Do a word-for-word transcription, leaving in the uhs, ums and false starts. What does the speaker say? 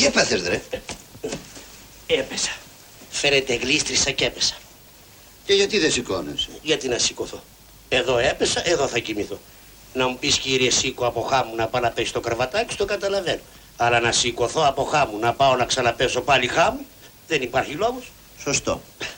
Τι έπαθες, ρε? Έπεσα. Φέρετε, γλίστρισα και έπεσα. Και γιατί δεν σηκώνεσαι? Γιατί να σηκωθώ. Εδώ έπεσα, εδώ θα κοιμηθώ. Να μου πεις, κύριε, σήκω από χάμου να πάω να πέσει το κρεβατάκι, το καταλαβαίνω. Αλλά να σηκωθώ από χάμου να πάω να ξαναπέσω πάλι χάμου, δεν υπάρχει λόγος. Σωστό.